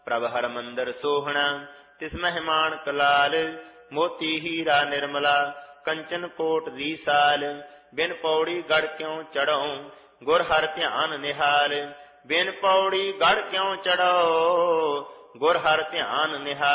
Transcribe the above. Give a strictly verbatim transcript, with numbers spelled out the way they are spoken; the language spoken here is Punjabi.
ਪ੍ਰਭ ਹਰ ਮੰਦਰ ਸੋਹਣਾ ਤਿਸ ਮਹਿਮਾਨ ਕਲਾਲ। ਮੋਤੀ ਹੀਰਾ ਨਿਰਮਲਾ ਕੰਚਨ ਕੋਟ ਦੀ ਸਾਲ। ਬਿਨ ਪੌੜੀ ਗੜ ਕਿਉ ਚੜ੍ਹੋ ਗੁਰ ਹਰ ਧਿਆਨ ਨਿਹਾਲ। ਬਿਨ ਪੌੜੀ ਗੜ ਕਿਉ ਚੜ੍ਹੋ ਗੁਰ ਹਰ ਧਿਆਨ ਨਿਹਾਲ।